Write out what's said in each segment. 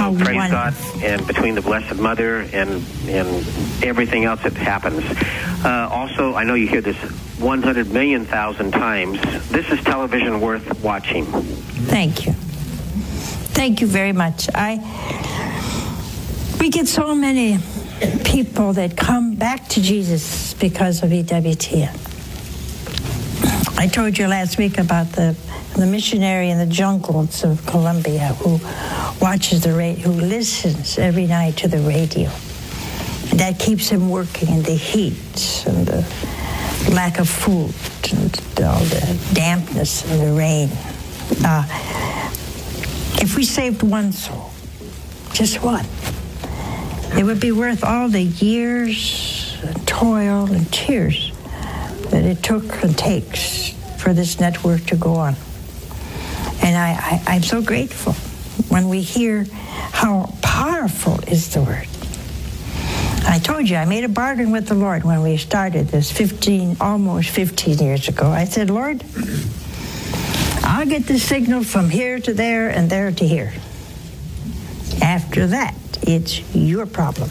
praise God, and between the Blessed Mother and everything else that happens. Also, I know you hear this 100 million thousand times. This is television worth watching. Thank you. Thank you very much. We get so many people that come back to Jesus because of EWTN. I told you last week about the missionary in the jungles of Colombia who watches who listens every night to the radio. And that keeps him working in the heat and the lack of food and all the dampness and the rain. If we saved one soul, just one, it would be worth all the years and toil and tears that it took and takes for this network to go on. And I'm so grateful when we hear how powerful is the Word. I told you, I made a bargain with the Lord when we started this almost 15 years ago. I said, Lord, I'll get the signal from here to there and there to here. After that, it's your problem.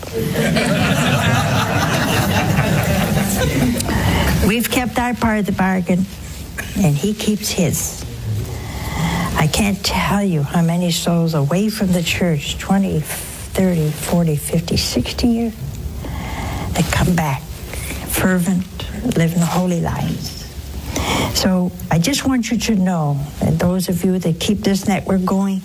We've kept our part of the bargain, and he keeps his. I can't tell you how many souls away from the church, 20, 30, 40, 50, 60 years, that come back fervent, living holy lives. So I just want you to know, and those of you that keep this network going,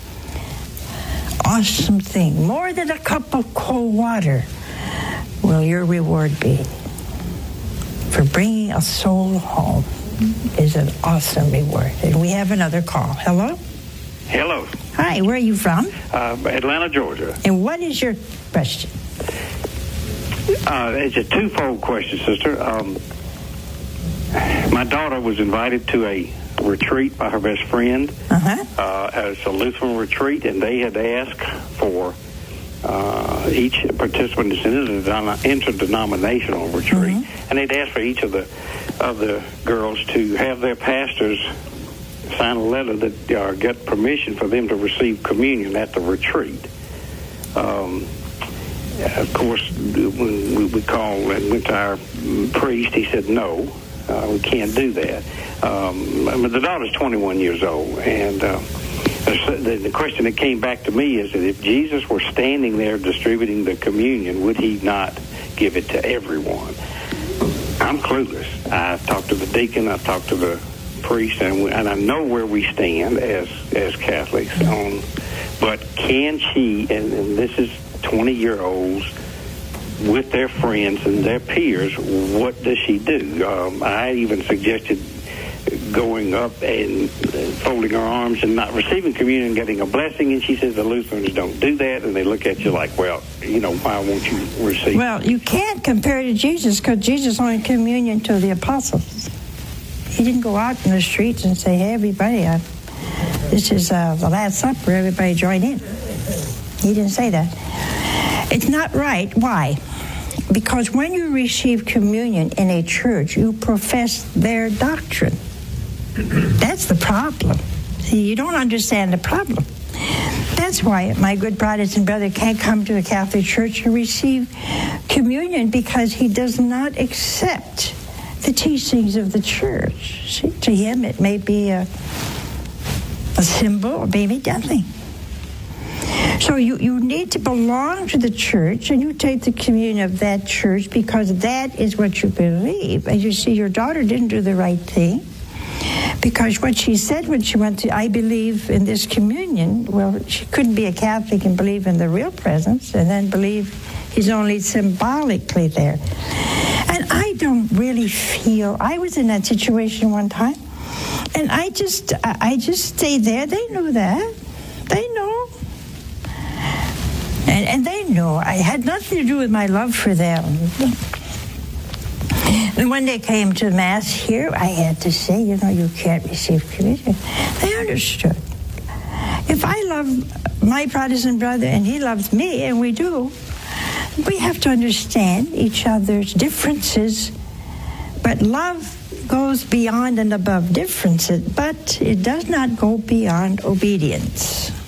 awesome thing. More than a cup of cold water will your reward be. For bringing a soul home is an awesome reward. And we have another call. Hello? Hello. Hi, where are you from? Atlanta, Georgia. And what is your question? It's a twofold question, sister. My daughter was invited to a retreat by her best friend. It's a Lutheran retreat, and they had asked for each participant is in an interdenominational retreat, and they'd asked for each of the girls to have their pastors sign a letter that get permission for them to receive communion at the retreat. Of course, when we called and went to our priest, he said, no, we can't do that. The daughter's 21 years old, and the question that came back to me is that if Jesus were standing there distributing the communion, would he not give it to everyone? I'm clueless. I talked to the deacon, I talked to the priest, and I know where we stand as Catholics on. But can she, and this is 20-year-olds with their friends and their peers, what does she do? I even suggested going up and folding her arms and not receiving communion, getting a blessing, and she says the Lutherans don't do that, and they look at you like, well, why won't you receive? Well, you can't compare to Jesus, because Jesus only communion to the apostles. He didn't go out in the streets and say, hey, everybody, this is the Last Supper, everybody join in. He didn't say that. It's not right. Why? Because when you receive communion in a church, you profess their doctrine. That's the problem. See, you don't understand the problem. That's why my good Protestant brother can't come to a Catholic church and receive communion, because he does not accept the teachings of the church. See, to him, it may be a symbol or maybe nothing. So you need to belong to the church, and you take the communion of that church because that is what you believe. And you see, your daughter didn't do the right thing, because what she said when she went to, I believe in this communion, well, she couldn't be a Catholic and believe in the real presence and then believe he's only symbolically there. And I don't really feel, I was in that situation one time, and I just stayed there. They knew that. They know. And they know I had nothing to do with my love for them. And when they came to Mass here, I had to say, you can't receive communion. They understood. If I love my Protestant brother and he loves me, and we do, we have to understand each other's differences. But love goes beyond and above differences, but it does not go beyond obedience.